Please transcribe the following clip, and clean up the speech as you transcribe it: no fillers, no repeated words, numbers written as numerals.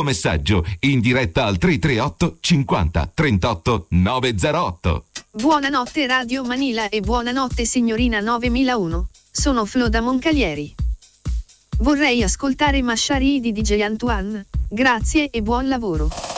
messaggio in diretta al 338 50 38 908. Buonanotte Radio Manila e buonanotte signorina 9001. Sono Flo da Moncalieri. Vorrei ascoltare Masciari di DJ Antoine. Grazie e buon lavoro.